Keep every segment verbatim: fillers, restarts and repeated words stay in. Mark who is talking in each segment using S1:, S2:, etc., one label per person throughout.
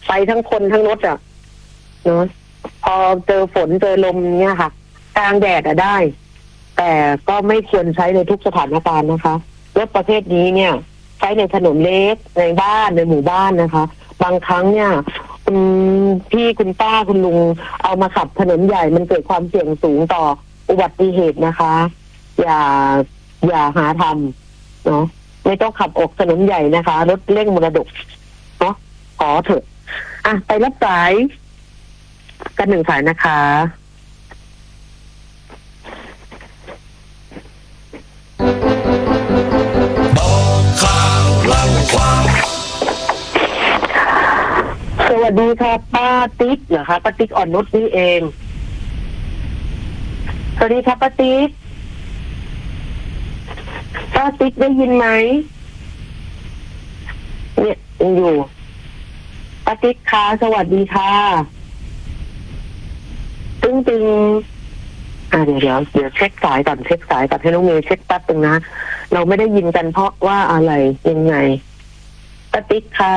S1: ไปทั้งคนทั้งรถอ่ะเนาะพอเจอฝนเจอลมเนี่ยค่ะกลางแดดอะได้แต่ก็ไม่ควรใช้ในทุกสถานการณ์นะคะรถประเภทนี้เนี่ยใช้ในถนนเล็กในบ้านในหมู่บ้านนะคะบางครั้งเนี่ยคุณพี่คุณป้าคุณลุงเอามาขับถนนใหญ่มันเกิดความเสี่ยงสูงต่ออุบัติเหตุนะคะอย่าอย่าหาทำเนาะไม่ต้องขับออกถนนใหญ่นะคะรถเร่งมรดกเนาะขอเถอะอ่ะไปรับสายกันหนึ่งสายนะคะสวัสดีค่ะป้าติ๊กเหรอคะป้าติ๊กอ่อนนุชนี่เองสวัสดีค่ะป้าติ๊กป้าติ๊กได้ยินไหมเนี่ยยังอยู่ป้าติ๊กค่ะสวัสดีค่ะตึ้งตึงอ่าเดี๋ยวเดี๋ยวเดี๋ยวเช็คสายก่อนเช็คสายก่อนให้น้องเมย์เช็คแป๊บนึงนะเราไม่ได้ยินกันเพราะว่าอะไรยังไงป้าติ๊กค่ะ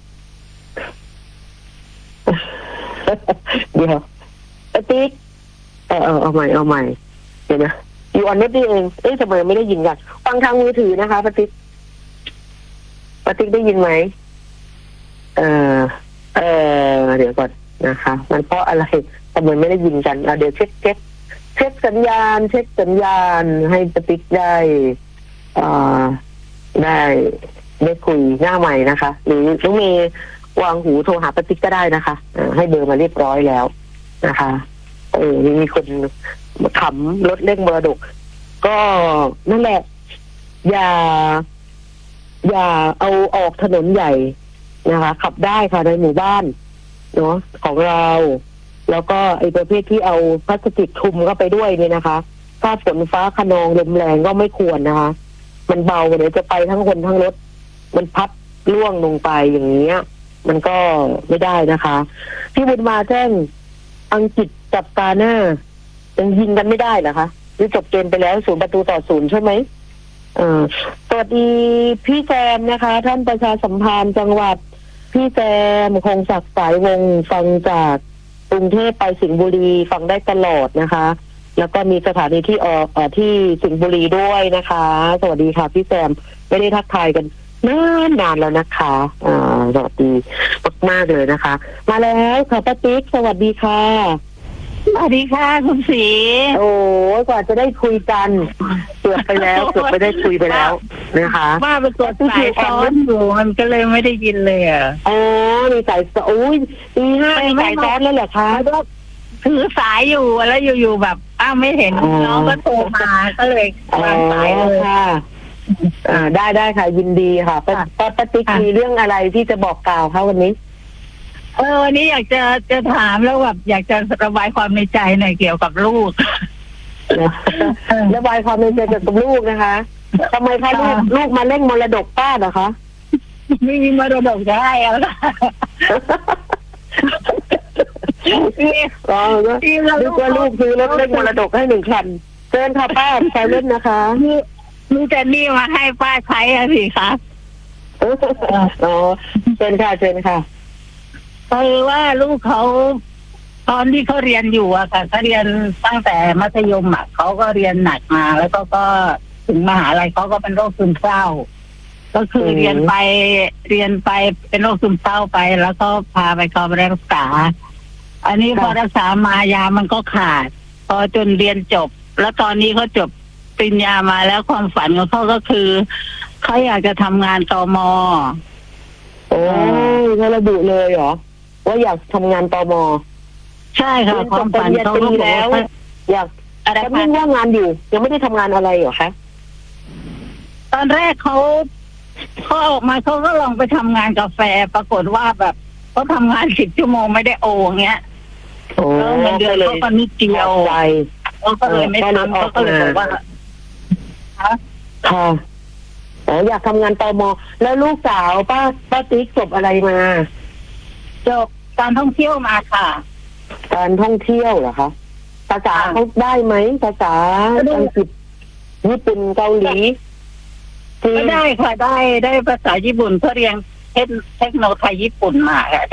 S1: เดี๋ยวป้าติ๊กเออเออเอาใหม่เอาใหม่เดี๋ยวนะอยู่ออนนุชนี่เองเอ๊ะทำไมไม่ได้ยินกันฟังทางมือถือนะคะป้าติ๊กป้าติ๊กได้ยินไหมเออเออเดี๋ยวก่อนนะคะมันเพราะอะไรทำไมไม่ได้ยินกันอ่ะเดี๋ยวเช็คเช็คเช็คสัญญาณเช็คสัญญาณให้ป้าติ๊กได้อ่าได้ได้คุยหน้าใหม่นะคะหรือน้องเมย์วางหูโทรหาป้าติ๊กก็ได้นะคะให้เบอร์มาเรียบร้อยแล้วนะคะเออมีคนขำรถเร่งมรดกก็นั่นแหละอย่าอย่าเอาออกถนนใหญ่นะคะขับได้ค่ะในหมู่บ้านเนาะของเราแล้วก็ไอ้ประเภทที่เอาพลาสติกคลุมเข้าไปด้วยเนี่ยนะคะถ้าฝนฟ้าคะนองลมแรงก็ไม่ควรนะคะมันเบาเดี๋ยวจะไปทั้งคนทั้งรถมันพัดล่วงลงไปอย่างเงี้ยมันก็ไม่ได้นะคะพี่บุญมาแจ้งอังกฤษกับกาหน้ายังยิงกันไม่ได้เหรอคะหรือจบเกมไปแล้วศูนย์ประตูต่อศูนย์ใช่ไหมเออสวัสดีพี่แซมนะคะท่านประชาสัมพันธ์จังหวัดพี่แซมคงศักดิ์สายวงฟังจากกรุงเทพไปสิงห์บุรีฟังได้ตลอดนะคะแล้วก็มีสถานีที่ออกเอ่อที่สิงห์บุรีด้วยนะคะสวัสดีค่ะพี่แซมไม่ได้ทักทายกันนานนานแล้วนะคะอ่าสวัสดีมากๆเลยนะคะมาแล้วค่ะป้าติ๊กสวัสดีค่ะ
S2: สวัสดีค่ะคุณศรี
S1: โอ้กว่าจะได้คุยกันเกือบไปแล้วเกือบไปได้คุยไปแล้วนะคะ
S2: ว่าเป็นตัวสายซ้อนอยู่มันก็เลยไม่ได้ยินเลยอ่ะ
S1: อ๋อมีสายโอ้ยตีห้ามีสายซ้อนแล้วเหรอคะ
S2: ถือสายอยู่แล้วอยู่ๆแบบอ้าวไม่เห็นน้องก็โทรมาก็เลยวางสายเลย
S1: ค่ะอ่าได้ได้ค่ะยินดีค่ะป้าป้าติ๊กมีเรื่องอะไรที่จะบอกกล่าวคะวันนี้
S2: เออวันนี้อยากจะจะถามแล้วแบบอยากจะระบายความในใจหน่อยเกี่ยวกับลูก
S1: ระบายความในใจเกี่ยวกับลูกนะคะทำไมคะลูกลูกมาเล่นมรดกป้าเหรอคะ
S2: ไม่มีมรดกจะให้แล้วค่ะ
S1: อ๋อลูกว่าลูกซื้อรถเล่นมรดกให้หนึ่งคันเชิญค่ะป้าใช้เล่นนะคะ
S2: มีแต่นี่มาให้ป้าใช้อะสิคะ
S1: อ๋อเชิญค่ะเชิญค่ะ
S2: คือว่าลูกเขาตอนที่เขาเรียนอยู่อะค่ะเขาเรียนตั้งแต่มัธยมอะเขาก็เรียนหนักมาแล้วก็ก็ถึงมหาลัยเขาก็เป็นโรคซึมเศร้าก็คือเรียนไปเรียนไปเป็นโรคซึมเศร้าไปแล้วก็พาไปเข้าไปรักษาอันนี้พอรักษามายามันก็ขาดพอจนเรียนจบแล้วตอนนี้เขาจบปริญญามาแล้วความฝันของเขาก็คือเขาอยากจะทำงานตม.
S1: โอ้ยเขาระบุเลยเหรอว่าอยากทำงานตม.
S2: ใช่ค่ะความฝันเขาก็แล้ว
S1: อยากอะไรก็ไม่ว่างานอยู่ยังไม่ได้ทำงานอะไรเหรอคะ
S2: ตอนแรกเขาเขาออกมาเขาก็ลองไปทำงานกาแฟปรากฏว่าแบบเขาทำงานสิบชั่วโมงไม่ได้โอเงี้ยแล้วเงินเดือนเขาก็นิดเดียวเขาก็เลยไม่ทำเขาก็เลยบอกว่า
S1: ค่ะอ๋ออยากทำงานตม.แล้วลูกสาวป้าป้าติ๊กจบอะไรมา
S2: จบการท่องเที่ยวมาค่ะ
S1: การท่องเที่ยวเหรอคะภาษาเขาได้ไหมภาษาอังกฤษญี่ปุ่นเกาหลี
S2: ก็ได้ค่ะได้ได้ภาษาญี่ปุ่นเพื่อเรียนเทคโนโลยีญี่ปุ่นมาค่ะ